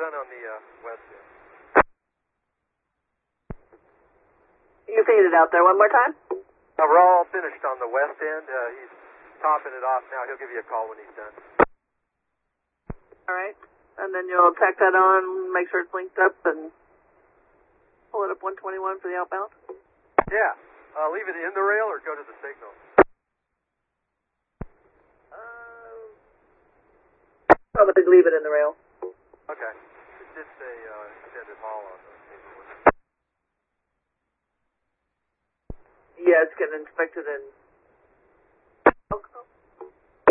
done on the west end. You faded out there one more time? We're all finished on the west end. He's topping it off now. He'll give you a call when he's done. All right. And then you'll tack that on, make sure it's linked up, and pull it up 121 for the outbound? Yeah. Leave it in the rail or go to the signal? Probably leave it in the rail. Okay. It did say extended haul on the paperwork. Yeah, it's getting inspected and